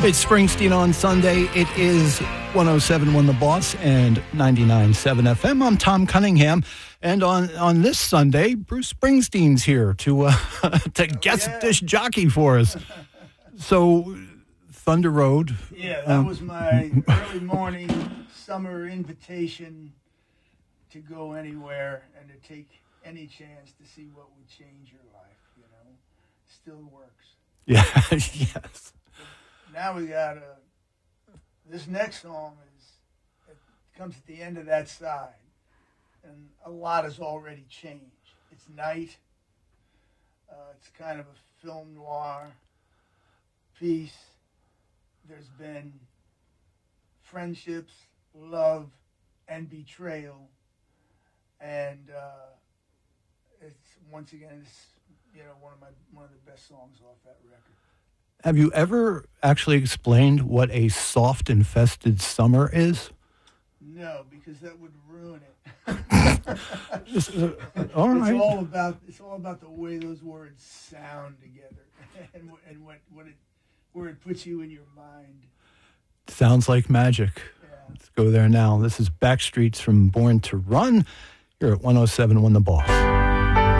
It's Springsteen on Sunday. It is 107.1 The Boss and 99.7 FM. I'm Tom Cunningham. And on this Sunday, Bruce Springsteen's here to guest disc jockey for us. So, Thunder Road. Yeah, that was my early morning summer invitation to go anywhere and to take any chance to see what would change your life, you know. Still works. Yeah, yes. Now we got this next song it comes at the end of that side, and a lot has already changed. It's night. It's kind of a film noir piece. There's been friendships, love, and betrayal, and it's once again, it's one of the best songs off that record. Have you ever actually explained what a soft-infested summer is? No, because that would ruin it. All right. It's all about the way those words sound together, and where it puts you in your mind. Sounds like magic. Yeah. Let's go there now. This is Backstreets from Born to Run. You're at 107.1 The Boss.